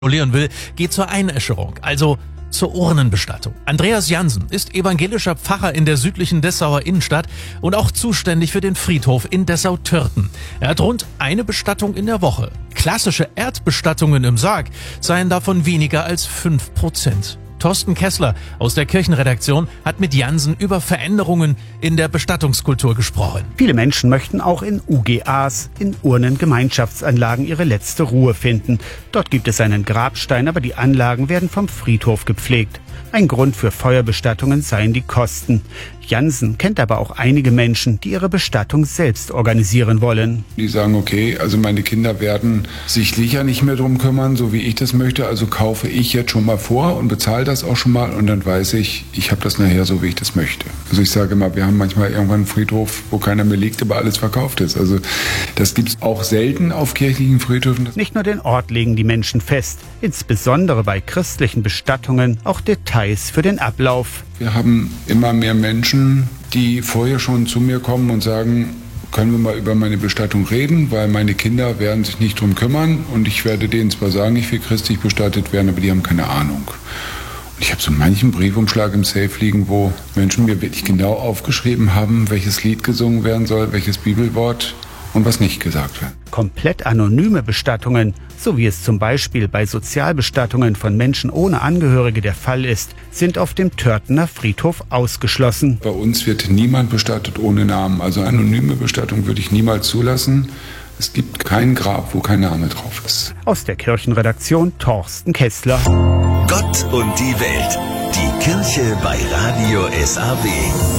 annullieren will, geht zur Einäscherung, also zur Urnenbestattung. Andreas Jansen ist evangelischer Pfarrer in der südlichen Dessauer Innenstadt und auch zuständig für den Friedhof in Dessau-Törten. Er hat rund eine Bestattung in der Woche. Klassische Erdbestattungen im Sarg seien davon weniger als 5%. Thorsten Kessler aus der Kirchenredaktion hat mit Jansen über Veränderungen in der Bestattungskultur gesprochen. Viele Menschen möchten auch in UGAs, in Urnengemeinschaftsanlagen, ihre letzte Ruhe finden. Dort gibt es einen Grabstein, aber die Anlagen werden vom Friedhof gepflegt. Ein Grund für Feuerbestattungen seien die Kosten. Jansen kennt aber auch einige Menschen, die ihre Bestattung selbst organisieren wollen. Die sagen, okay, also meine Kinder werden sich sicher nicht mehr drum kümmern, so wie ich das möchte, also kaufe ich jetzt schon mal vor und bezahle das auch schon mal und dann weiß ich, ich habe das nachher so, wie ich das möchte. Also ich sage immer, wir haben manchmal irgendwann einen Friedhof, wo keiner mehr liegt, aber alles verkauft ist. Also das gibt es auch selten auf kirchlichen Friedhöfen. Nicht nur den Ort legen die Menschen fest, insbesondere bei christlichen Bestattungen auch Details für den Ablauf. Wir haben immer mehr Menschen, die vorher schon zu mir kommen und sagen, können wir mal über meine Bestattung reden, weil meine Kinder werden sich nicht drum kümmern und ich werde denen zwar sagen, ich will christlich bestattet werden, aber die haben keine Ahnung. Und ich habe so manchen Briefumschlag im Safe liegen, wo Menschen mir wirklich genau aufgeschrieben haben, welches Lied gesungen werden soll, welches Bibelwort und was nicht gesagt wird. Komplett anonyme Bestattungen, so wie es zum Beispiel bei Sozialbestattungen von Menschen ohne Angehörige der Fall ist, sind auf dem Törtener Friedhof ausgeschlossen. Bei uns wird niemand bestattet ohne Namen. Also anonyme Bestattung würde ich niemals zulassen. Es gibt kein Grab, wo kein Name drauf ist. Aus der Kirchenredaktion Thorsten Kessler. Gott und die Welt. Die Kirche bei Radio SAW.